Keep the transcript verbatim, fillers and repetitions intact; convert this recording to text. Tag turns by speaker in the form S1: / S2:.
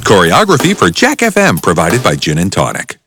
S1: Choreography for Jack F M provided by Gin and Tonic.